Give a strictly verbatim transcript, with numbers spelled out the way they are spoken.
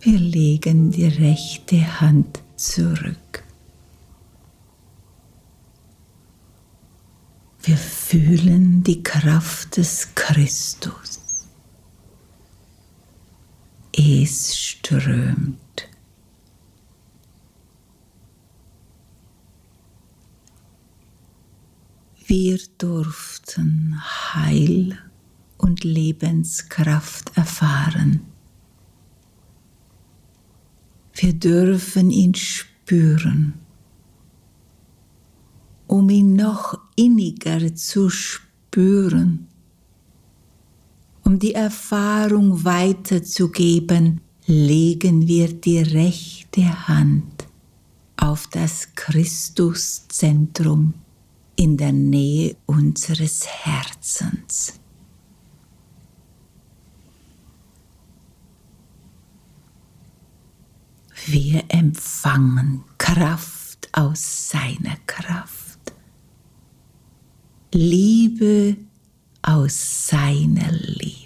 Wir legen die rechte Hand zurück. Wir fühlen die Kraft des Christus. Es strömt. Wir durften Heil und Lebenskraft erfahren. Wir dürfen ihn spüren, um ihn noch inniger zu spüren, um die Erfahrung weiterzugeben, legen wir die rechte Hand auf das Christuszentrum in der Nähe unseres Herzens. Wir empfangen Kraft aus seiner Kraft, Liebe aus seiner Liebe.